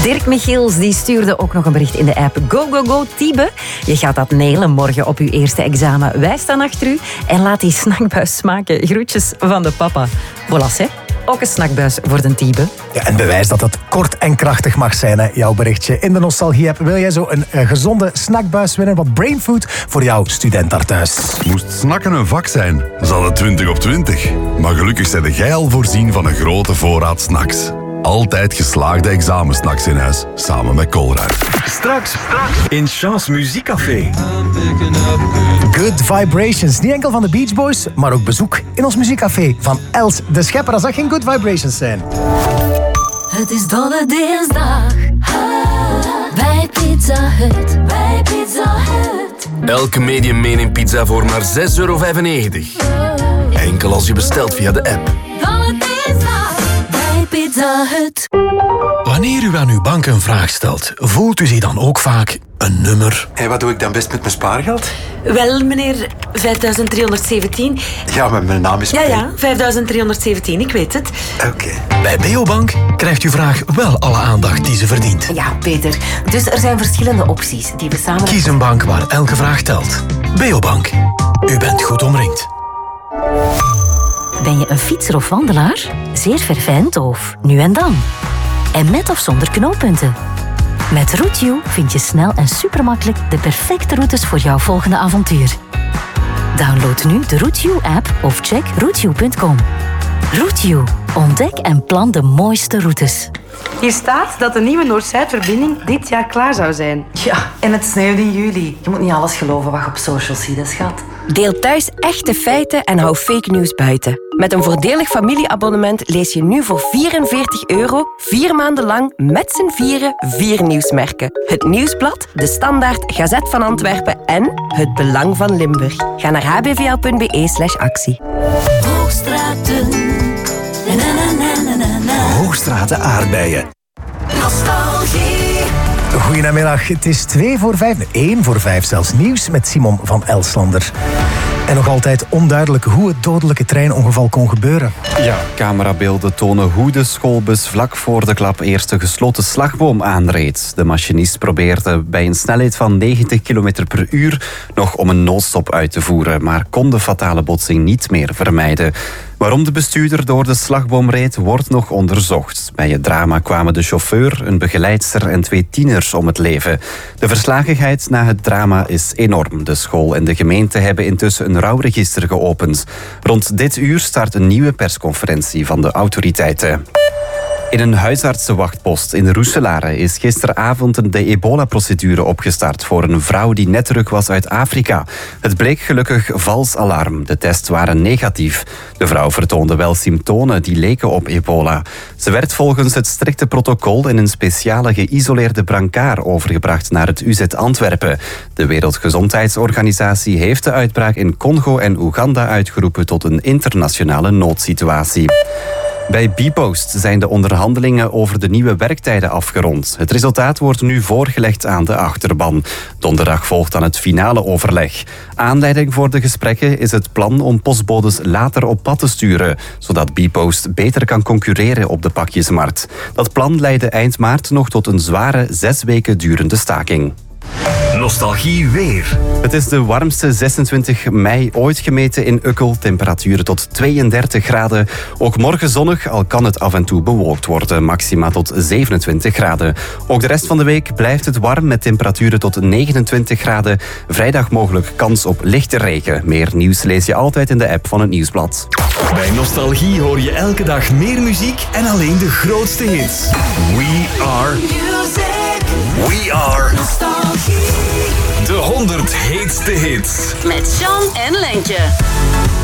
Dirk Michiels die stuurde ook nog een bericht in de app. Go, go, go, Tiebe. Je gaat dat nailen morgen op uw eerste examen. Wij staan achter u en laat die snackbuis smaken. Groetjes van de papa. Voilà, hè? Ook een snackbuis voor de Tiebe. Ja, en bewijs dat het kort en krachtig mag zijn, hè, jouw berichtje. In de Nostalgie-app wil jij zo een gezonde snackbuis winnen. Wat brainfood voor jouw student daar thuis. Moest snacken een vak zijn, zal het 20 op 20. Maar gelukkig zijn jij al voorzien van een grote voorraad snacks. Altijd geslaagde examensnacks in huis, samen met Colruyt. Straks in Chance Muziekcafé. Good Vibrations. Niet enkel van de Beach Boys, maar ook bezoek in ons muziekcafé van Els de Schepper. Dat zou geen Good Vibrations zijn. Het is Dolle Dinsdag bij Pizza Hut. Bij Pizza Hut. Elke medium mening pizza voor maar €6,95. Enkel als je bestelt via de app. Dolle Dinsdag bij Pizza Hut. Wanneer u aan uw bank een vraag stelt, voelt u zich dan ook vaak een nummer? En wat doe ik dan best met mijn spaargeld? Wel, meneer, 5317. Ja, maar mijn naam is... Ja, 5317, ik weet het. Oké. Bij Beobank krijgt uw vraag wel alle aandacht die ze verdient. Ja, Peter. Dus er zijn verschillende opties die we samen... Kies een bank waar elke vraag telt. Beobank. U bent goed omringd. Ben je een fietser of wandelaar? Zeer fervent of nu en dan? En met of zonder knooppunten? Met Routio vind je snel en supermakkelijk de perfecte routes voor jouw volgende avontuur. Download nu de Routio-app of check routio.com. Routio. Ontdek en plan de mooiste routes. Hier staat dat de nieuwe Noord-Zuid-verbinding dit jaar klaar zou zijn. Ja, en het sneeuwt in juli. Je moet niet alles geloven wat je op socials ziet, hè, schat. Deel thuis echte feiten en hou fake news buiten. Met een voordelig familieabonnement lees je nu voor €44 4 maanden lang met z'n vieren 4 nieuwsmerken. Het Nieuwsblad, De Standaard, Gazet van Antwerpen en Het Belang van Limburg. Ga naar hbva.be/actie. Hoogstraten. Hoogstraten aardbeien. Nostalgie. Goedemiddag, het is 1 voor 5 zelfs nieuws met Simon van Elslander. En nog altijd onduidelijk hoe het dodelijke treinongeval kon gebeuren. Ja, camerabeelden tonen hoe de schoolbus vlak voor de klap eerst de gesloten slagboom aanreed. De machinist probeerde bij een snelheid van 90 km per uur nog om een noodstop uit te voeren, maar kon de fatale botsing niet meer vermijden. Waarom de bestuurder door de slagboom reed, wordt nog onderzocht. Bij het drama kwamen de chauffeur, een begeleidster en 2 tieners om het leven. De verslagenheid na het drama is enorm. De school en de gemeente hebben intussen een rouwregister geopend. Rond dit uur start een nieuwe persconferentie van de autoriteiten. In een huisartsenwachtpost in Roeselare is gisteravond de ebola-procedure opgestart voor een vrouw die net terug was uit Afrika. Het bleek gelukkig vals alarm. De tests waren negatief. De vrouw vertoonde wel symptomen die leken op ebola. Ze werd volgens het strikte protocol in een speciale geïsoleerde brancard overgebracht naar het UZ Antwerpen. De Wereldgezondheidsorganisatie heeft de uitbraak in Congo en Oeganda uitgeroepen tot een internationale noodsituatie. Bij Bpost zijn de onderhandelingen over de nieuwe werktijden afgerond. Het resultaat wordt nu voorgelegd aan de achterban. Donderdag volgt dan het finale overleg. Aanleiding voor de gesprekken is het plan om postbodes later op pad te sturen, zodat Bpost beter kan concurreren op de pakjesmarkt. Dat plan leidde eind maart nog tot een zware 6 weken durende staking. Nostalgie weer. Het is de warmste 26 mei ooit gemeten in Ukkel. Temperaturen tot 32 graden. Ook morgen zonnig, al kan het af en toe bewolkt worden. Maxima tot 27 graden. Ook de rest van de week blijft het warm met temperaturen tot 29 graden. Vrijdag mogelijk kans op lichte regen. Meer nieuws lees je altijd in de app van het Nieuwsblad. Bij Nostalgie hoor je elke dag meer muziek en alleen de grootste hits. We are Nostalgie. de 100 heetste hits. Met Jean en Lenkje.